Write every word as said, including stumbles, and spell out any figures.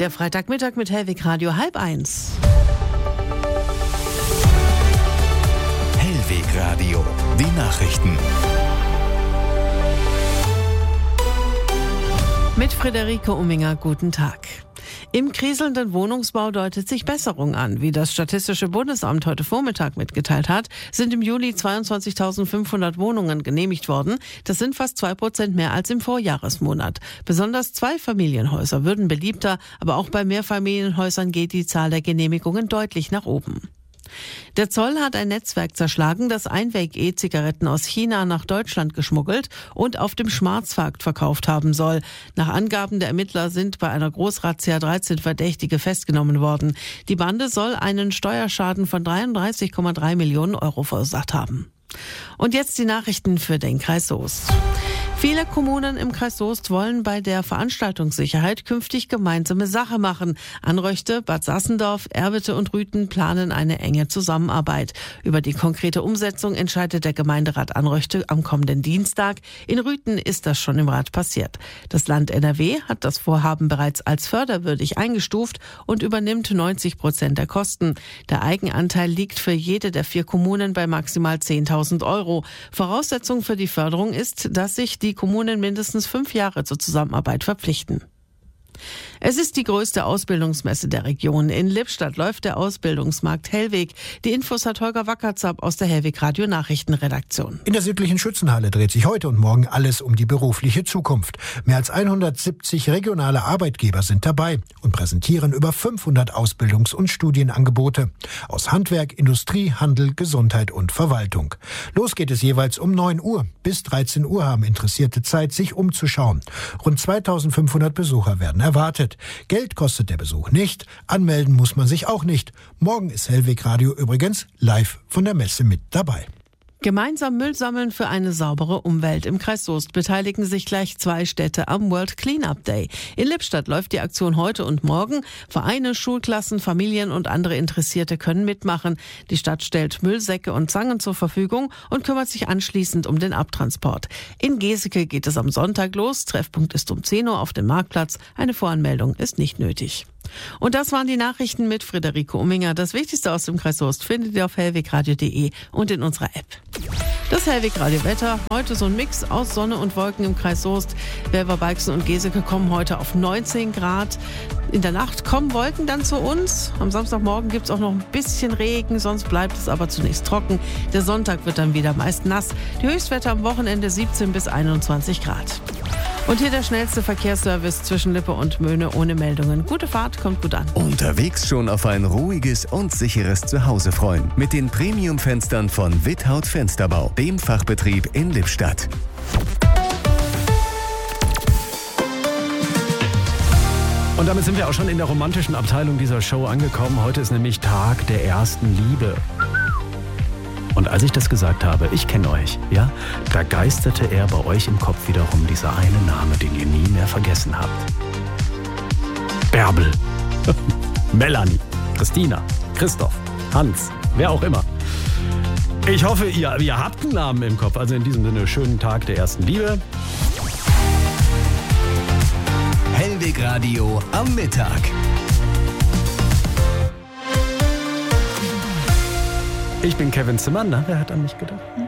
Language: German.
Der Freitagmittag mit Hellwig Radio halb eins. Hellwig Radio, die Nachrichten. Mit Friederike Umminger, guten Tag. Im kriselnden Wohnungsbau deutet sich Besserung an. Wie das Statistische Bundesamt heute Vormittag mitgeteilt hat, sind im Juli zweiundzwanzigtausendfünfhundert Wohnungen genehmigt worden. Das sind fast zwei Prozent mehr als im Vorjahresmonat. Besonders Zweifamilienhäuser würden beliebter, aber auch bei Mehrfamilienhäusern geht die Zahl der Genehmigungen deutlich nach oben. Der Zoll hat ein Netzwerk zerschlagen, das Einweg-E-Zigaretten aus China nach Deutschland geschmuggelt und auf dem Schwarzmarkt verkauft haben soll. Nach Angaben der Ermittler sind bei einer Großrazzia dreizehn Verdächtige festgenommen worden. Die Bande soll einen Steuerschaden von dreiunddreißig Komma drei Millionen Euro verursacht haben. Und jetzt die Nachrichten für den Kreis Soest. Viele Kommunen im Kreis Soest wollen bei der Veranstaltungssicherheit künftig gemeinsame Sache machen. Anröchte, Bad Sassendorf, Erwitte und Rüthen planen eine enge Zusammenarbeit. Über die konkrete Umsetzung entscheidet der Gemeinderat Anröchte am kommenden Dienstag. In Rüthen ist das schon im Rat passiert. Das Land N R W hat das Vorhaben bereits als förderwürdig eingestuft und übernimmt neunzig Prozent der Kosten. Der Eigenanteil liegt für jede der vier Kommunen bei maximal zehntausend Euro. Voraussetzung für die Förderung ist, dass sich die Kommunen mindestens fünf Jahre zur Zusammenarbeit verpflichten. Es ist die größte Ausbildungsmesse der Region. In Lippstadt läuft der Ausbildungsmarkt Hellwig. Die Infos hat Holger Wackerzapp aus der Hellwig Radio Nachrichtenredaktion. In der südlichen Schützenhalle dreht sich heute und morgen alles um die berufliche Zukunft. Mehr als hundertsiebzig regionale Arbeitgeber sind dabei und präsentieren über fünfhundert Ausbildungs- und Studienangebote aus Handwerk, Industrie, Handel, Gesundheit und Verwaltung. Los geht es jeweils um neun Uhr. Bis dreizehn Uhr haben Interessierte Zeit, sich umzuschauen. Rund zweitausendfünfhundert Besucher werden erwartet. Geld kostet der Besuch nicht, anmelden muss man sich auch nicht. Morgen ist Hellwig Radio übrigens live von der Messe mit dabei. Gemeinsam Müll sammeln für eine saubere Umwelt. Im Kreis Soest beteiligen sich gleich zwei Städte am World Cleanup Day. In Lippstadt läuft die Aktion heute und morgen. Vereine, Schulklassen, Familien und andere Interessierte können mitmachen. Die Stadt stellt Müllsäcke und Zangen zur Verfügung und kümmert sich anschließend um den Abtransport. In Geseke geht es am Sonntag los. Treffpunkt ist um zehn Uhr auf dem Marktplatz. Eine Voranmeldung ist nicht nötig. Und das waren die Nachrichten mit Friederike Umminger. Das Wichtigste aus dem Kreis Soest findet ihr auf hellwegradio punkt de und in unserer App. Das Hellwig Radio Wetter. Heute so ein Mix aus Sonne und Wolken im Kreis Soest. Welver, Beixen und Geseke kommen heute auf neunzehn Grad. In der Nacht kommen Wolken dann zu uns. Am Samstagmorgen gibt es auch noch ein bisschen Regen, sonst bleibt es aber zunächst trocken. Der Sonntag wird dann wieder meist nass. Die Höchstwerte am Wochenende siebzehn bis einundzwanzig Grad. Und hier der schnellste Verkehrsservice zwischen Lippe und Möhne ohne Meldungen. Gute Fahrt, kommt gut an. Unterwegs schon auf ein ruhiges und sicheres Zuhause freuen. Mit den Premium-Fenstern von Without Fensterbau, dem Fachbetrieb in Lippstadt. Und damit sind wir auch schon in der romantischen Abteilung dieser Show angekommen. Heute ist nämlich Tag der ersten Liebe. Und als ich das gesagt habe, ich kenne euch, ja, da geisterte er bei euch im Kopf wiederum dieser eine Name, den ihr nie mehr vergessen habt. Bärbel, Melanie, Christina, Christoph, Hans, wer auch immer. Ich hoffe, ihr, ihr habt einen Namen im Kopf. Also in diesem Sinne, schönen Tag der ersten Liebe. Hellwig Radio am Mittag. Ich bin Kevin Zimmermann, wer hat an mich gedacht?